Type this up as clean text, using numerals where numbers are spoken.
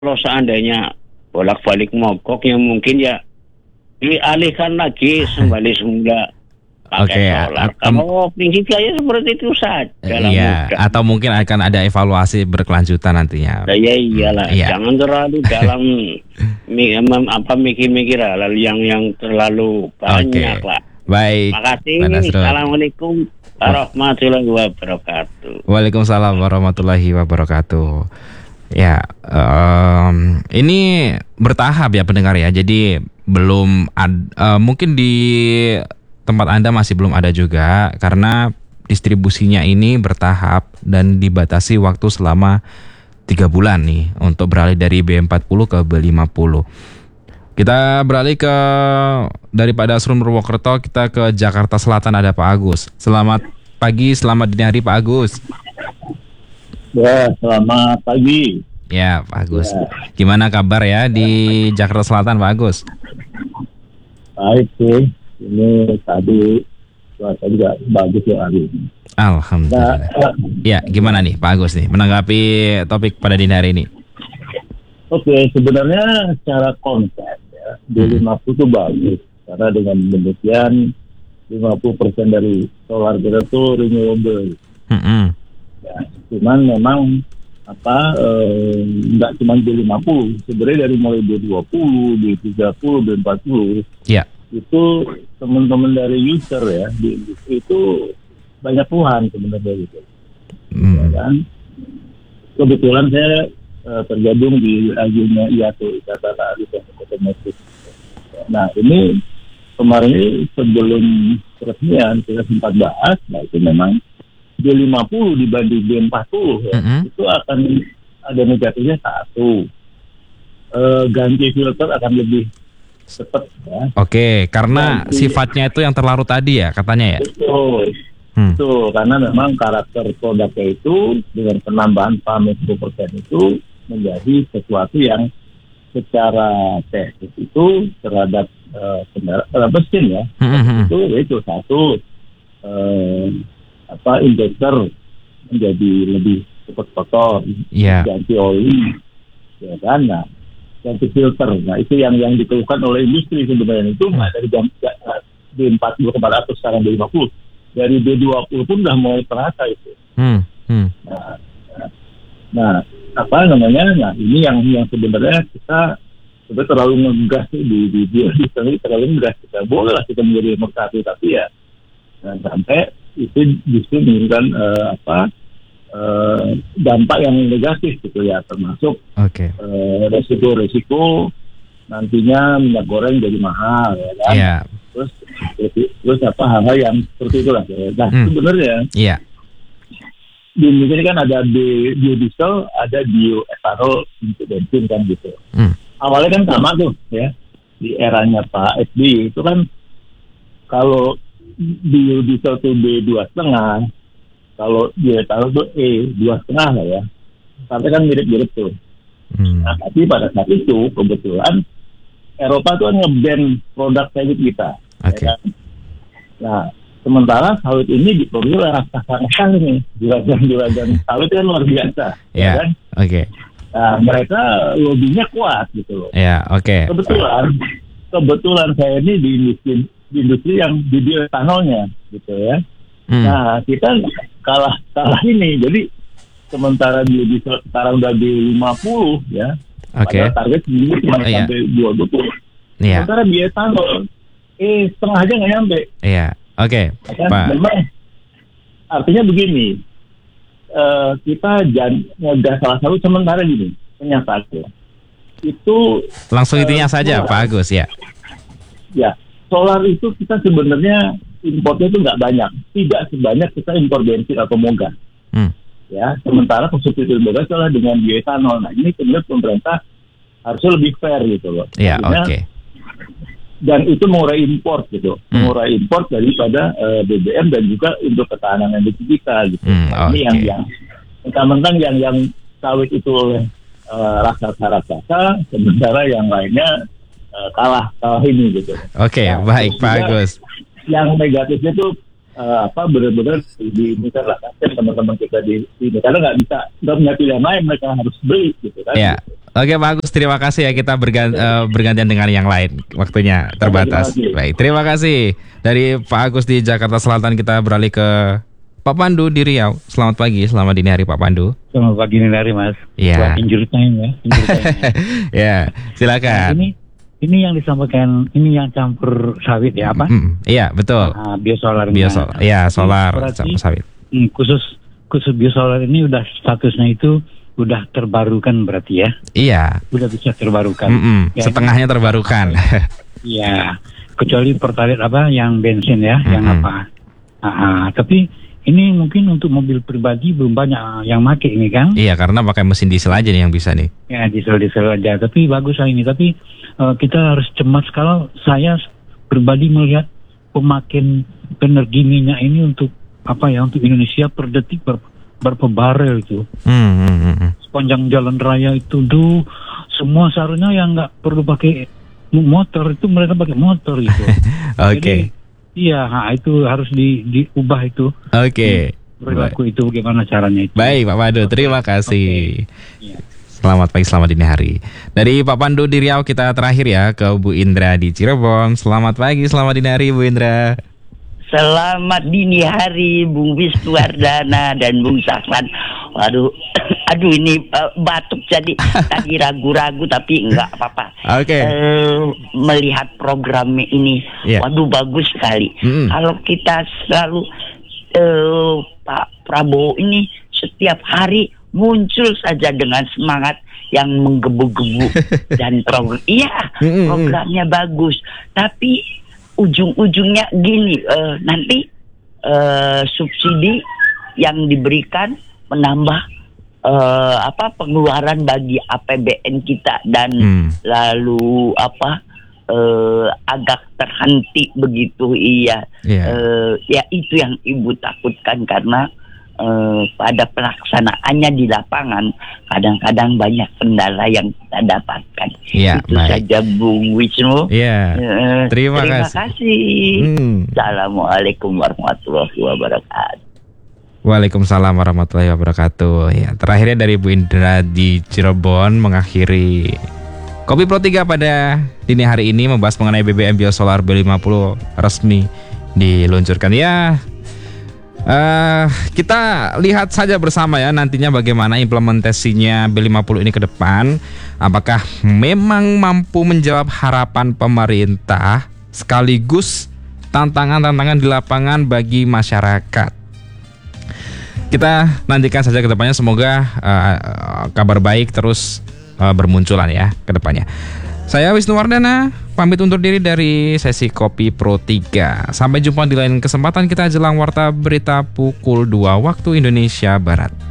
kalau seandainya bolak-balik mogok yang mungkin ya dialihkan lagi kembali semula Oke, pakai solar. Kalau prinsip saya seperti itu saja lah iya, mudah. atau mungkin akan ada evaluasi berkelanjutan nantinya. Nah, ya iyalah, Iya. jangan terlalu dalam mikir-mikir hal yang terlalu banyak Oke. lah. Baik, Makasih. Pak Nasrul. Assalamualaikum warahmatullahi wabarakatuh. Waalaikumsalam warahmatullahi wabarakatuh. Ya, ini bertahap ya pendengar ya. Jadi mungkin di tempat Anda masih belum ada juga karena distribusinya ini bertahap dan dibatasi waktu selama 3 bulan nih untuk beralih dari B40 ke B50. Kita beralih dari Pak Dasrul Purwokerto, kita ke Jakarta Selatan, ada Pak Agus. Selamat pagi, selamat dini hari Pak Agus. Ya, selamat pagi. Ya, Pak Agus. Gimana kabar ya di Jakarta Selatan, Pak Agus? Baik sih. Ini tadi cuaca juga bagus ya hari ini. Alhamdulillah. Ya, gimana nih Pak Agus nih menanggapi topik pada dini hari ini? Oke, sebenarnya secara konsep ya, B50 itu bagus. Karena dengan demikian 50% dari solar kita itu renewable. Ya, cuman memang nggak cuma B50, sebenarnya dari mulai B20, B30, B40 Ya. itu teman-teman dari user ya di industri itu banyak keluhan sebenarnya gitu. Ya kan? Kebetulan saya tergabung di ajunya IATO, Ikatan Ahli Teknik Otomotif. Nah ini kemarin ini sebelum peresmian kita sempat bahas, nah itu memang B50 dibanding B40 ya, itu akan ada negatifnya satu, ganti filter akan lebih cepat ya. Oke, karena sifatnya itu yang terlarut tadi ya katanya ya. Betul. Betul, karena memang karakter produknya itu dengan penambahan pamit 10% itu menjadi sesuatu yang secara teknis itu terhadap mesin ya. Itu satu, injektor menjadi lebih cepat kotor, ganti oli, ya kan? Nah, ganti filter. Nah, itu yang dikeluhkan oleh industri sebenarnya itu nggak dari B40 kepada atas sekarang B50. Dari B20 pun udah mulai terasa itu. Nah, Nah, ini yang sebenarnya kita terlalu ngegas di terlalu ngegas. Kita boleh lah kita menjadi merkati, tapi ya sampai itu justru menimbulkan dampak yang negatif gitu ya, termasuk resiko nantinya minyak goreng jadi mahal ya kan. Terus hal-hal yang seperti itulah ya. Nah sebenarnya di Indonesia ini kan ada biodiesel, ada bioetanol untuk bensin kan gitu. Awalnya kan sama tuh ya, di eranya Pak SBY itu kan kalau biodiesel tuh B2,5, kalau bioetanol tuh E2,5 lah ya. Sampai kan mirip-mirip tuh. Nah, tapi pada saat itu kebetulan Eropa tuh nge-ban produk sawit kita. Ya kan? Nah, sementara sawit ini diproduksi oleh raksasa nih. Juragan sawit kan luar biasa. Ya kan? Nah, mereka lobbynya kuat gitu loh. Kebetulan saya ini di industri yang di bioetanolnya gitu ya. Nah, kita kalah ini. Jadi sementara biodiesel sekarang udah di 50 ya. Padahal target sendiri cuma sampai 20. Sementara bioetanol setengah aja nggak nyampe. Pak. Memang artinya begini, kita ngegas salah satu sementara gini, kenyataannya itu langsung intinya saja Pak Agus ya. Ya, solar itu kita sebenarnya importnya itu nggak banyak, tidak sebanyak kita impor bensin atau moga. Ya, sementara substitusi moga adalah dengan bioetanol. Nah, ini kemudian pemerintah harusnya lebih fair gitu loh. Dan itu mengurai import gitu, mengurai import daripada BBM dan juga untuk ketahanan energi kita gitu. Ini yang mentang-mentang yang sawit itu oleh raksasa, sementara yang lainnya kalah ini gitu. Baik Pak Agus. Yang negatifnya itu benar-benar diinginkan lah kan teman-teman kita di sini, karena nggak punya pilihan lain, mereka harus beli gitu kan. Ya. Oke Pak Agus, terima kasih ya, kita bergantian dengan yang lain, waktunya terbatas. Baik, terima kasih. Dari Pak Agus di Jakarta Selatan kita beralih ke Pak Pandu di Riau. Selamat pagi, selamat dini hari Pak Pandu. Selamat pagi dini hari Mas. Iya. Injury time ya. Ya, silakan. Nah, ini yang disampaikan, ini yang campur sawit ya apa? Iya, betul. Biosolar. Iya, solar campur sawit. Khusus biosolar ini udah statusnya itu udah terbarukan berarti ya? Iya. Udah bisa terbarukan. Ya, setengahnya terbarukan. Iya. Kecuali pertalite yang bensin ya, yang apa? Tapi ini mungkin untuk mobil pribadi belum banyak yang pakai ini kan? Iya, karena pakai mesin diesel aja nih yang bisa nih. Ya, diesel aja. Tapi bagus lah ini. Tapi kita harus cemas kalau saya pribadi melihat pemakaian energi minyak ini untuk untuk Indonesia per detik berapa barel itu. Sepanjang jalan raya itu semua seharusnya yang nggak perlu pakai motor itu mereka pakai motor gitu. Oke. Iya, itu harus diubah itu. Oke. Perilaku itu bagaimana caranya itu. Baik Pak Pandu, terima kasih. Selamat pagi, selamat dini hari. Dari Pak Pandu di Riau kita terakhir ya ke Bu Indra di Cirebon. Selamat pagi, selamat dini hari Bu Indra. Selamat dini hari Bung Wisnuwardana dan Bung Saklan. Waduh, ini batuk jadi tadi ragu-ragu tapi enggak apa-apa. Oke. Melihat program ini, waduh bagus sekali. Kalau kita selalu Pak Prabowo ini setiap hari muncul saja dengan semangat yang menggebu-gebu dan programnya bagus. Tapi ujung-ujungnya gini, nanti subsidi yang diberikan menambah pengeluaran bagi APBN kita dan lalu agak terhenti begitu. Ya itu yang Ibu takutkan karena pada pelaksanaannya di lapangan kadang-kadang banyak kendala yang kita dapatkan. Itu saja Bung Wisnu. Terima kasih. Assalamualaikum warahmatullahi wabarakatuh. Waalaikumsalam warahmatullahi wabarakatuh. Ya, terakhirnya dari Bu Indra di Cirebon mengakhiri Kopi Pro 3 pada dini hari ini membahas mengenai BBM Biosolar B50 resmi diluncurkan. Kita lihat saja bersama ya nantinya bagaimana implementasinya B50 ini ke depan. Apakah memang mampu menjawab harapan pemerintah sekaligus tantangan-tantangan di lapangan bagi masyarakat. Kita nantikan saja ke depannya, semoga kabar baik terus bermunculan ya ke depannya. Saya Wisnuwardana, pamit undur diri dari sesi Kopi Pro 3. Sampai jumpa di lain kesempatan kita jelang warta berita pukul 2 waktu Indonesia Barat.